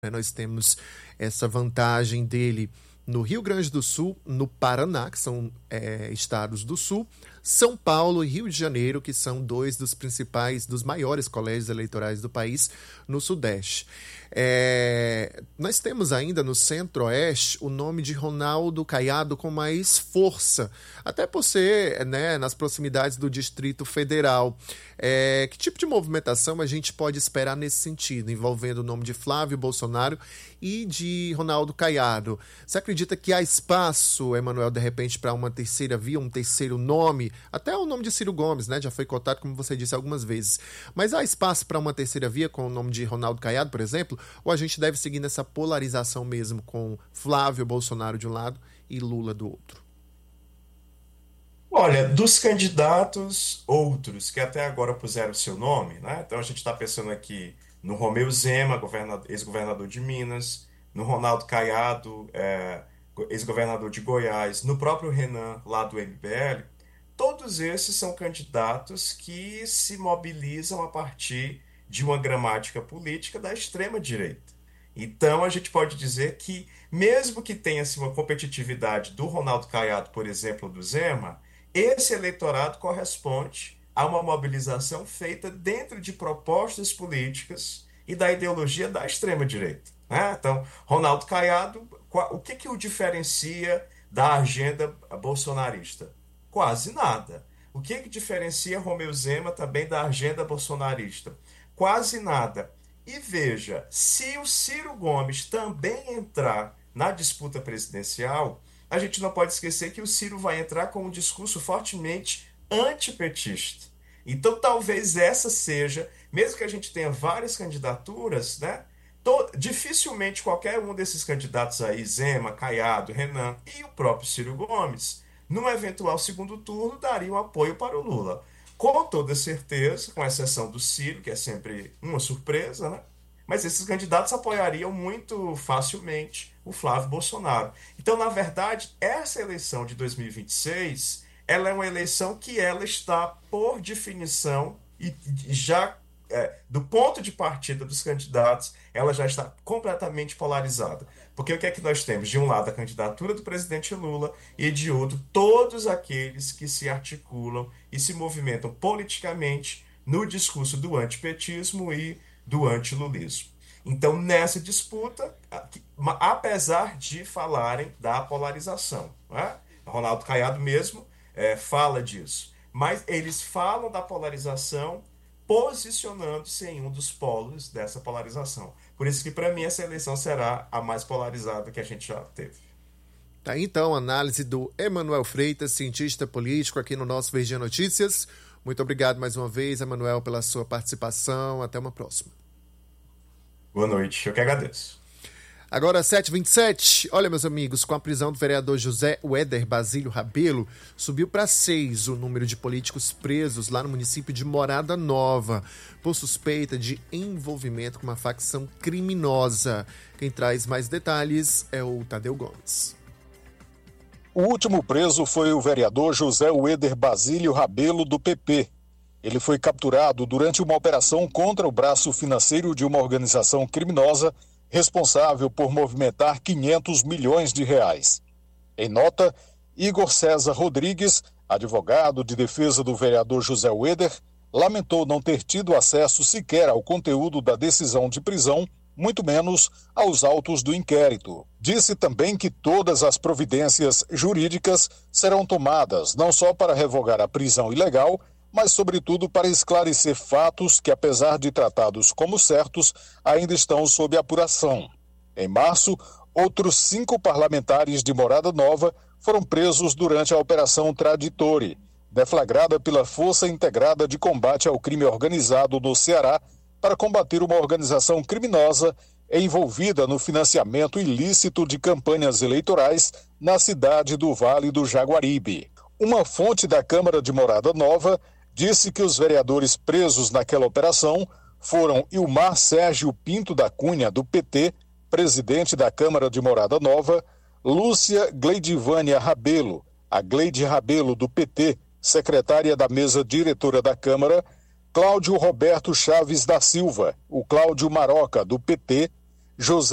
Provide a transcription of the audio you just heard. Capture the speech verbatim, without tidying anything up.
Nós temos essa vantagem dele no Rio Grande do Sul, no Paraná, que são é, estados do Sul, São Paulo e Rio de Janeiro, que são dois dos principais, dos maiores colégios eleitorais do país, no Sudeste. É, nós temos ainda no Centro-Oeste o nome de Ronaldo Caiado com mais força, até por ser, né, nas proximidades do Distrito Federal. É, que tipo de movimentação a gente pode esperar nesse sentido, envolvendo o nome de Flávio Bolsonaro e de Ronaldo Caiado? Você acredita que há espaço, Emanuel, de repente, para uma terceira via, um terceiro nome? Até o nome de Ciro Gomes, né, já foi cotado, como você disse algumas vezes. Mas há espaço para uma terceira via com o nome de Ronaldo Caiado, por exemplo? Ou a gente deve seguir nessa polarização mesmo com Flávio Bolsonaro de um lado e Lula do outro? Olha, dos candidatos, outros que até agora puseram seu nome, né? Então a gente está pensando aqui no Romeu Zema, governador- ex-governador de Minas, no Ronaldo Caiado, é, go- ex-governador de Goiás, no próprio Renan, lá do M B L. Todos esses são candidatos que se mobilizam a partir de uma gramática política da extrema-direita. Então, a gente pode dizer que, mesmo que tenha-se uma competitividade do Ronaldo Caiado, por exemplo, do Zema, esse eleitorado corresponde a uma mobilização feita dentro de propostas políticas e da ideologia da extrema-direita, né? Então, Ronaldo Caiado, qual- o que que o diferencia da agenda bolsonarista? Quase nada. O que que diferencia Romeu Zema também da agenda bolsonarista? Quase nada. E veja, se o Ciro Gomes também entrar na disputa presidencial, a gente não pode esquecer que o Ciro vai entrar com um discurso fortemente antipetista. Então, talvez essa seja, mesmo que a gente tenha várias candidaturas, né? to- dificilmente qualquer um desses candidatos aí, Zema, Caiado, Renan e o próprio Ciro Gomes, num eventual segundo turno, dariam apoio para o Lula. Com toda certeza, com exceção do Ciro, que é sempre uma surpresa, né? Mas esses candidatos apoiariam muito facilmente o Flávio Bolsonaro. Então, na verdade, essa eleição de dois mil e vinte e seis, ela é uma eleição que ela está, por definição, e e já é, do ponto de partida dos candidatos, ela já está completamente polarizada. Porque o que é que nós temos? De um lado, a candidatura do presidente Lula e de outro, todos aqueles que se articulam e se movimentam politicamente no discurso do antipetismo e do antilulismo. Então, nessa disputa, a- que- ma- apesar de falarem da polarização, né? Ronaldo Caiado mesmo eh, fala disso, mas eles falam da polarização posicionando-se em um dos polos dessa polarização. Por isso que, para mim, essa eleição será a mais polarizada que a gente já teve. Tá aí, então, a análise do Emanuel Freitas, cientista político, aqui no nosso V G Notícias. Muito obrigado mais uma vez, Emanuel, pela sua participação. Até uma próxima. Boa noite, eu que agradeço. Agora, sete e vinte e sete. Olha, meus amigos, com a prisão do vereador José Uéder Basílio Rabelo, subiu para seis o número de políticos presos lá no município de Morada Nova, por suspeita de envolvimento com uma facção criminosa. Quem traz mais detalhes é o Tadeu Gomes. O último preso foi o vereador José Uéder Basílio Rabelo, do P P. Ele foi capturado durante uma operação contra o braço financeiro de uma organização criminosa responsável por movimentar quinhentos milhões de reais. Em nota, Igor César Rodrigues, advogado de defesa do vereador José Uéder, lamentou não ter tido acesso sequer ao conteúdo da decisão de prisão, muito menos aos autos do inquérito. Disse também que todas as providências jurídicas serão tomadas não só para revogar a prisão ilegal, mas sobretudo para esclarecer fatos que, apesar de tratados como certos, ainda estão sob apuração. Em março, outros cinco parlamentares de Morada Nova foram presos durante a Operação Traditore, deflagrada pela Força Integrada de Combate ao Crime Organizado no Ceará, para combater uma organização criminosa envolvida no financiamento ilícito de campanhas eleitorais na cidade do Vale do Jaguaribe. Uma fonte da Câmara de Morada Nova disse que os vereadores presos naquela operação foram Ilmar Sérgio Pinto da Cunha, do P T, presidente da Câmara de Morada Nova, Lúcia Gleidivânia Rabelo, a Gleide Rabelo, do P T, secretária da mesa diretora da Câmara, Cláudio Roberto Chaves da Silva, o Cláudio Maroca, do P T, José